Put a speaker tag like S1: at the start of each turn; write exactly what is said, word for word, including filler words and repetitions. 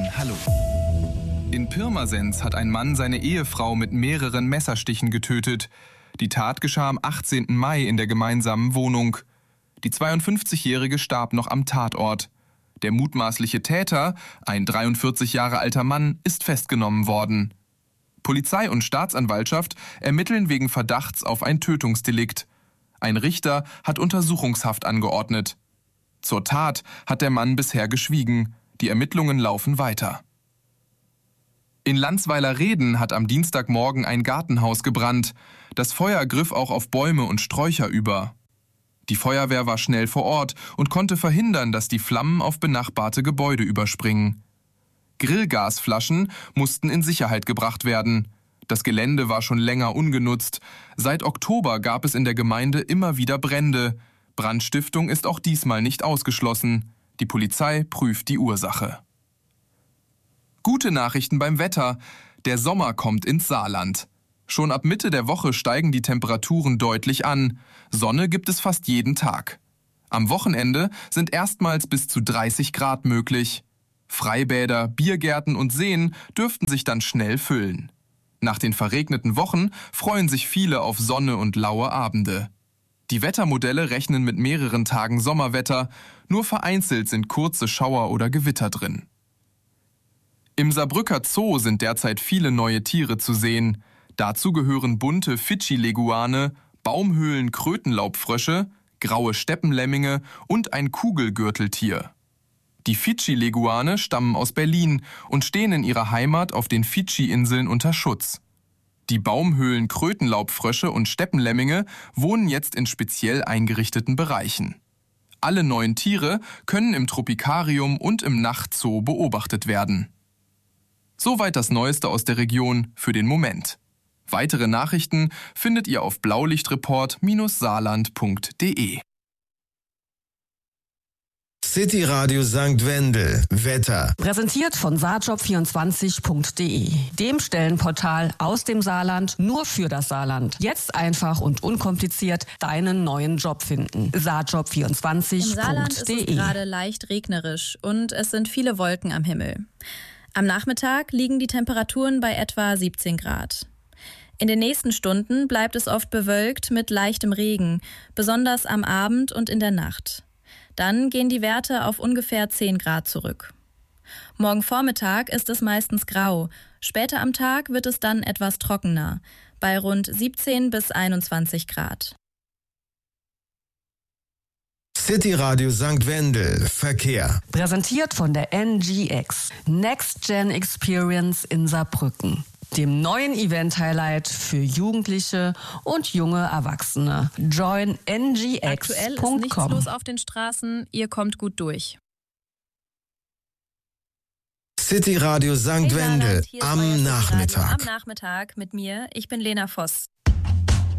S1: Hallo. In Pirmasens hat ein Mann seine Ehefrau mit mehreren Messerstichen getötet. Die Tat geschah am achtzehnten Mai in der gemeinsamen Wohnung. Die zweiundfünfzigjährige starb noch am Tatort. Der mutmaßliche Täter, ein dreiundvierzig Jahre alter Mann, ist festgenommen worden. Polizei und Staatsanwaltschaft ermitteln wegen Verdachts auf ein Tötungsdelikt. Ein Richter hat Untersuchungshaft angeordnet. Zur Tat hat der Mann bisher geschwiegen. Die Ermittlungen laufen weiter. In Landsweiler-Reden hat am Dienstagmorgen ein Gartenhaus gebrannt. Das Feuer griff auch auf Bäume und Sträucher über. Die Feuerwehr war schnell vor Ort und konnte verhindern, dass die Flammen auf benachbarte Gebäude überspringen. Grillgasflaschen mussten in Sicherheit gebracht werden. Das Gelände war schon länger ungenutzt. Seit Oktober gab es in der Gemeinde immer wieder Brände. Brandstiftung ist auch diesmal nicht ausgeschlossen. Die Polizei prüft die Ursache. Gute Nachrichten beim Wetter. Der Sommer kommt ins Saarland. Schon ab Mitte der Woche steigen die Temperaturen deutlich an. Sonne gibt es fast jeden Tag. Am Wochenende sind erstmals bis zu dreißig Grad möglich. Freibäder, Biergärten und Seen dürften sich dann schnell füllen. Nach den verregneten Wochen freuen sich viele auf Sonne und laue Abende. Die Wettermodelle rechnen mit mehreren Tagen Sommerwetter, nur vereinzelt sind kurze Schauer oder Gewitter drin. Im Saarbrücker Zoo sind derzeit viele neue Tiere zu sehen. Dazu gehören bunte Fidschi-Leguane, Baumhöhlen-Krötenlaubfrösche, graue Steppenlemminge und ein Kugelgürteltier. Die Fidschi-Leguane stammen aus Berlin und stehen in ihrer Heimat auf den Fidschi-Inseln unter Schutz. Die Baumhöhlen-Krötenlaubfrösche und Steppenlemminge wohnen jetzt in speziell eingerichteten Bereichen. Alle neuen Tiere können im Tropikarium und im Nachtzoo beobachtet werden. Soweit das Neueste aus der Region für den Moment. Weitere Nachrichten findet ihr auf blaulichtreport Bindestrich saarland Punkt de.
S2: City Radio Sankt Wendel. Wetter.
S3: Präsentiert von saarjob vierundzwanzig Punkt de, dem Stellenportal aus dem Saarland nur für das Saarland. Jetzt einfach und unkompliziert deinen neuen Job finden. saarjob vierundzwanzig Punkt de.
S4: Im Saarland ist es gerade leicht regnerisch und es sind viele Wolken am Himmel. Am Nachmittag liegen die Temperaturen bei etwa siebzehn Grad. In den nächsten Stunden bleibt es oft bewölkt mit leichtem Regen, besonders am Abend und in der Nacht. Dann gehen die Werte auf ungefähr zehn Grad zurück. Morgen Vormittag ist es meistens grau. Später am Tag wird es dann etwas trockener, bei rund siebzehn bis einundzwanzig Grad.
S2: City Radio Sankt Wendel. Verkehr.
S3: Präsentiert von der N G X, Next Gen Experience in Saarbrücken, dem neuen Event-Highlight für Jugendliche und junge Erwachsene. Join N G X Punkt com.
S4: Aktuell ist nichts los auf den Straßen, ihr kommt gut durch.
S2: City Radio Sankt
S4: Hey Saarland,
S2: Wendel
S4: hier ist
S2: am
S4: euer City Radio
S2: Nachmittag.
S4: Am Nachmittag mit mir, ich bin Lena Voss.